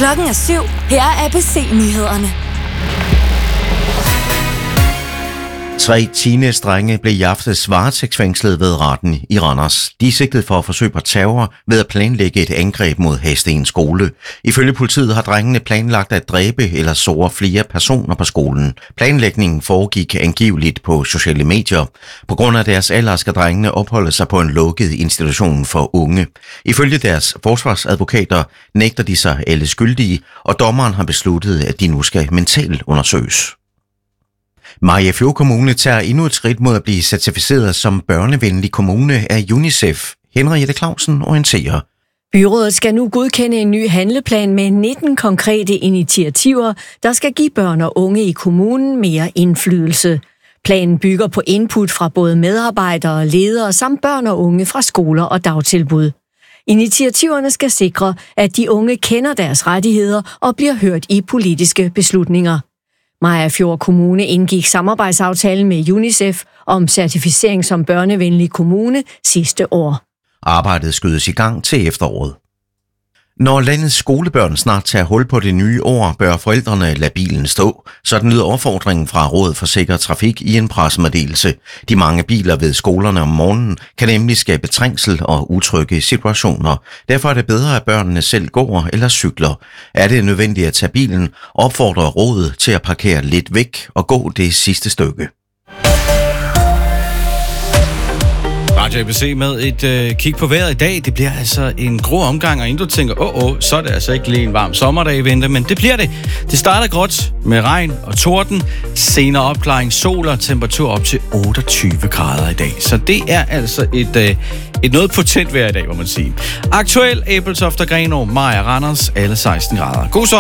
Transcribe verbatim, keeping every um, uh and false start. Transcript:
Klokken er syv. Her er A B C-nyhederne. Tre teenage-drenge blev i aftes varetægtsfængslet ved retten i Randers. De er sigtet for at forsøge på terror ved at planlægge et angreb mod Hadsten skole. Ifølge politiet har drengene planlagt at dræbe eller såre flere personer på skolen. Planlægningen foregik angiveligt på sociale medier. På grund af deres alder skal drengene opholde sig på en lukket institution for unge. Ifølge deres forsvarsadvokater nægter de sig alle skyldige, og dommeren har besluttet, at de nu skal mentalt undersøges. Mariagerfjord Kommune tager endnu et skridt mod at blive certificeret som børnevenlig kommune af UNICEF. Henriette Clausen orienterer. Byrådet skal nu godkende en ny handleplan med nitten konkrete initiativer, der skal give børn og unge i kommunen mere indflydelse. Planen bygger på input fra både medarbejdere og ledere samt børn og unge fra skoler og dagtilbud. Initiativerne skal sikre, at de unge kender deres rettigheder og bliver hørt i politiske beslutninger. Mariagerfjord Kommune indgik samarbejdsaftalen med UNICEF om certificering som børnevenlig kommune sidste år. Arbejdet skydes i gang til efteråret. Når landets skolebørn snart tager hul på det nye år, bør forældrene lade bilen stå. Sådan lyder opfordringen fra Rådet for Sikker Trafik i en pressemeddelelse. De mange biler ved skolerne om morgenen kan nemlig skabe trængsel og utrygge situationer. Derfor er det bedre, at børnene selv går eller cykler. Er det nødvendigt at tage bilen, opfordrer Rådet til at parkere lidt væk og gå det sidste stykke. Radio A B C med et øh, kig på vejret i dag. Det bliver altså en grå omgang, og inden du tænker, åh, åh, så er det altså ikke lige en varm sommerdag i vente, men det bliver det. Det starter gråt med regn og torden, senere opklaring, sol og temperatur op til otteogtyve grader i dag. Så det er altså et, øh, et noget potent vejr i dag, må man sige. Aktuel Ebeltoft og Grenaa, Mariager, Randers, alle seksten grader. God sommer.